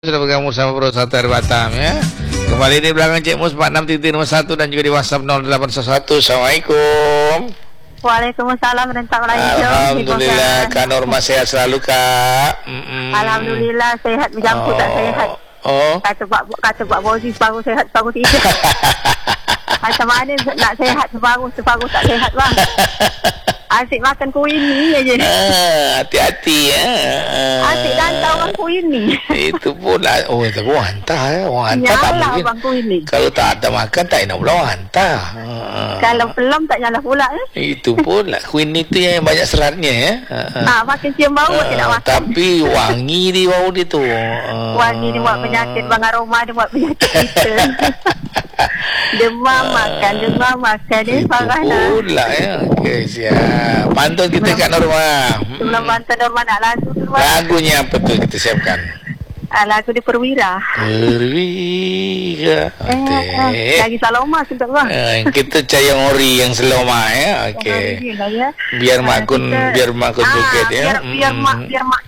Sudah bergabung sama Pro Satu Batam ya. Kembali di belakang Cik Mus 46.1 dan juga di WhatsApp 0811. Assalamualaikum. Waalaikumsalam warahmatullahi wabarakatuh. Alhamdulillah, Kak Norma sehat selalu, Kak. Alhamdulillah sehat, menjemput tak sehat. Kata Pak Bozi separuh sehat, separuh tidak. Macam mana nak sehat separuh tak sehat bang. Asyik makan kuih ni aja. Hati-hati ya. Asyik hantar orang kuih ni. Itu pula. Oh, itu orang hantar ya. Orang hantar tak mungkin. Bang kuih ni. Kalau tak ada makan tak nak pula orang hantar. Kalau belum tak nyala pula Itu pula. Kuih ni tu yang banyak seratnya ya. Makin cium bau makin nak makan. Tapi wangi di bau dia tu. Wangi dia buat penyakit bang, aroma dia buat penyakit kita. Demam makan dia parah lah. Pula ya. Okey, siap. Pantun kita Kak Norma. Sebelum pantun Norma nak lagu tu. Lagunya apa tu kita siapkan? Lagu di Perwira. Perwira. Lagi Saloma sudah bang. Kita cari ori yang Saloma ya. Okey. Biar makun bukit ya. Biar mak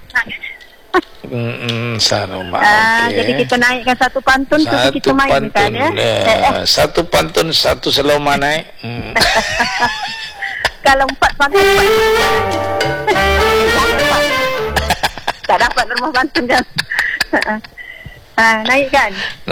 Saloma. Jadi kita naikkan satu pantun tu kita mainkan ya. Satu pantun satu Saloma naik. Kalau 4 pantun tak dapat rumah pantun kan. Naikkan.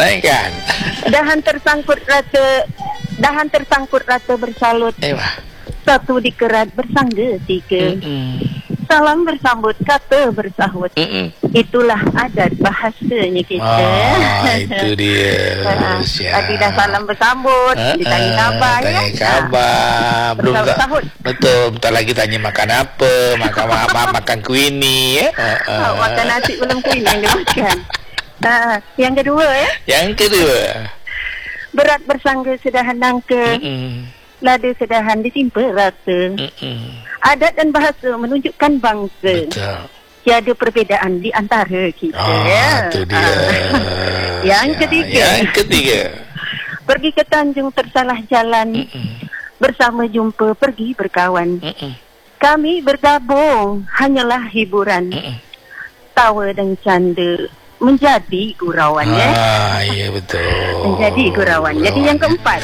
Dahan tersangkut rata bersalut. Satu dikerat bersangga tiga. Salam bersambut kata bersahut. Itulah adat bahasanya kita. Itu dia. Tadi dah salam bersambut, ditanya khabar ya. Tanya khabar. Belum tak. Betul, bentar lagi tanya makan apa, makan kuih ni ya. Makan nasi belum kuih yang dia makan. Yang kedua ya. Berat bersangga sedahan nangka. Lada sedahan ditimpa rata. Adat dan bahasa menunjukkan bangsa. Betul. Tiada perbezaan di antara kita. Itu dia. Yang ketiga. Pergi ke Tanjung tersalah jalan. Bersama jumpa pergi berkawan. Kami bergabung hanyalah hiburan. Tawa dan canda menjadi gurauan ya. Ya betul. Menjadi gurauan. Jadi yang keempat.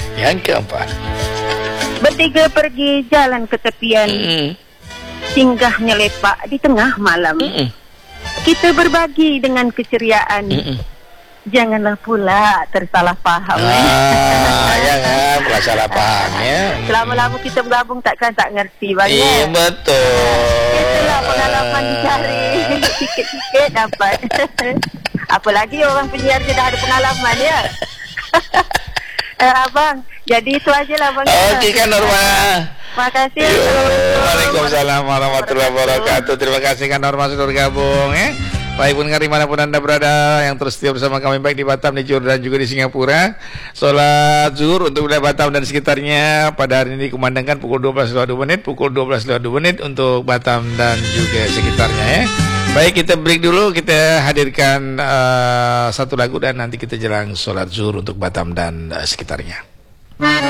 Bertiga pergi jalan ke tepian. Singgahnya lepak di tengah malam. Kita berbagi dengan keceriaan. Janganlah pula tersalah faham. Jangan pula salah faham ya. Lama-lama kita bergabung tak ngerti banyak. Betul. Itulah pengalaman dicari. Sikit-sikit dapat. Apalagi orang penyiar je dah ada pengalaman ya. Abang, jadi itu aja lah bang. Okey Kak Norma. Terima kasih. Waalaikumsalam warahmatullahi wabarakatuh. Terima kasih Kak Norma sudah bergabung ya. Baik pun dari manapun anda berada yang terus setia bersama kami baik di Batam, di Johor dan juga di Singapura. Solat zuhur untuk wilayah Batam dan sekitarnya pada hari ini dikumandangkan pukul 12.02 pukul 12.02 untuk Batam dan juga sekitarnya ya. Baik, kita break dulu, kita hadirkan satu lagu dan nanti kita jelang solat zuhur untuk Batam dan sekitarnya.